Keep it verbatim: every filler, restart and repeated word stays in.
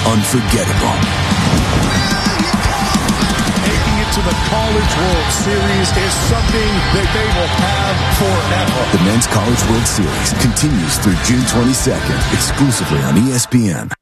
unforgettable. Making it to the College World Series is something that they will have forever. The Men's College World Series continues through June twenty-second, exclusively on E S P N.